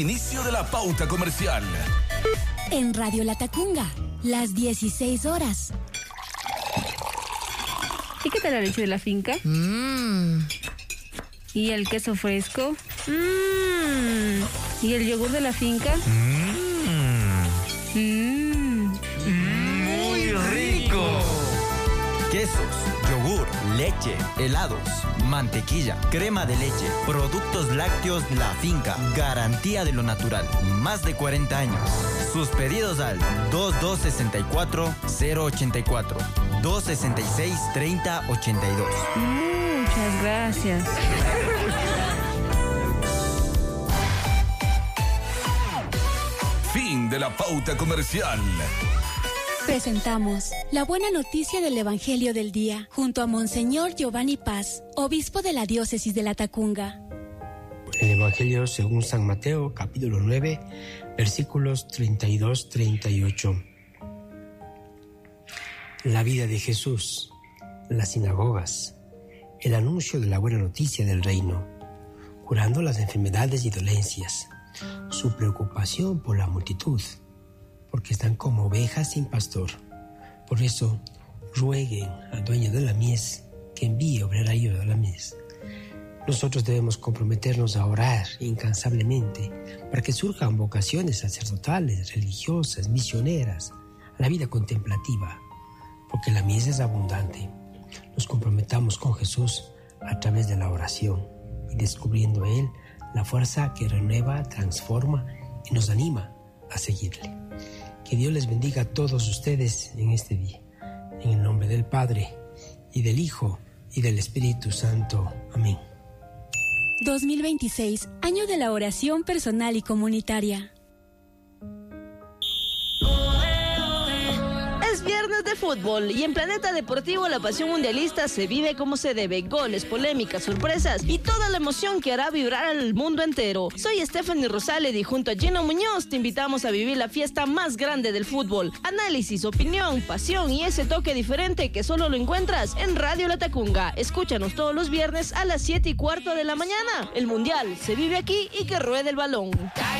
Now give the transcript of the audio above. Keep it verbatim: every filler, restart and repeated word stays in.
Inicio de la pauta comercial. En Radio Latacunga, las dieciséis horas. ¿Y qué tal la leche de la finca? Mmm. ¿Y el queso fresco? Mmm. ¿Y el yogur de la finca? Mmm. Mmm. Muy rico. Quesos, yogur, leche, helados, mantequilla, crema de leche, productos lácteos La Finca, garantía de lo natural, más de cuarenta años. Sus pedidos al dos dos seis cuatro cero ocho cuatro, dos seis seis tres cero ocho dos. Muchas gracias. Fin de la pauta comercial. Presentamos la buena noticia del Evangelio del Día, junto a Monseñor Giovanni Paz, obispo de la diócesis de Latacunga. El Evangelio según San Mateo, capítulo nueve, versículos treinta y dos a treinta y ocho. La vida de Jesús, las sinagogas, el anuncio de la buena noticia del reino, curando las enfermedades y dolencias, su preocupación por la multitud, porque están como ovejas sin pastor. Por eso, rueguen al dueño de la mies que envíe obrerayo a la mies. Nosotros debemos comprometernos a orar incansablemente para que surjan vocaciones sacerdotales, religiosas, misioneras, a la vida contemplativa, porque la mies es abundante. Nos comprometamos con Jesús a través de la oración y descubriendo en Él la fuerza que renueva, transforma y nos anima a seguirle. Que Dios les bendiga a todos ustedes en este día. En el nombre del Padre, y del Hijo, y del Espíritu Santo. Amén. dos mil veintiséis, año de la oración personal y comunitaria. Es viernes de fútbol y en Planeta Deportivo la pasión mundialista se vive como se debe. Goles, polémicas, sorpresas y toda la emoción que hará vibrar al mundo entero. Soy Stephanie Rosales y junto a Gino Muñoz te invitamos a vivir la fiesta más grande del fútbol. Análisis, opinión, pasión y ese toque diferente que solo lo encuentras en Radio Latacunga. Escúchanos todos los viernes a las siete y cuarto de la mañana. El mundial se vive aquí y que ruede el balón.